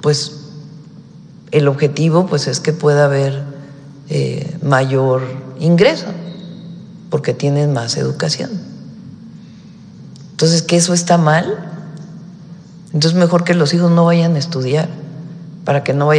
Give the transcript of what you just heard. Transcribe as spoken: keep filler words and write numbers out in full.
pues el objetivo pues es que pueda haber eh, mayor ingreso, porque tienen más educación. Entonces, ¿que eso está mal? Entonces mejor que los hijos no vayan a estudiar, para que no vayan